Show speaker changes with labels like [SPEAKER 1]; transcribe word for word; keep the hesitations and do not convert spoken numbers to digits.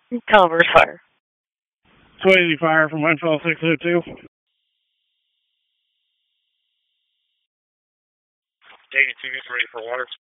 [SPEAKER 1] Calibers fire.
[SPEAKER 2] Swayze fire from Winfield six oh two.
[SPEAKER 3] eighty-two, ready for water.